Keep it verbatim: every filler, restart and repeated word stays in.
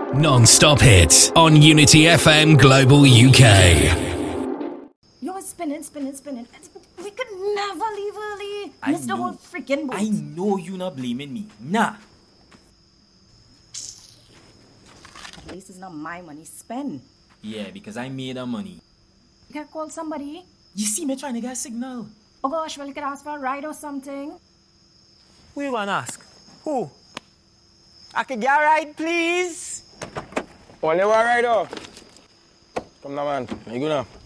Non-stop hits on Unity F M Global U K. You're spinning, spinning, spinning. We could never leave early. I Missed the know. whole freaking boat. I know you're not blaming me. Nah. At least it's not my money spent. Yeah, because I made the money. You can call somebody. You see me trying to get a signal. Oh gosh, well, you could ask for a ride or something. Who you gonna ask? Who? I can get a ride, please? Only one ride, oh. Come now, man. You go now.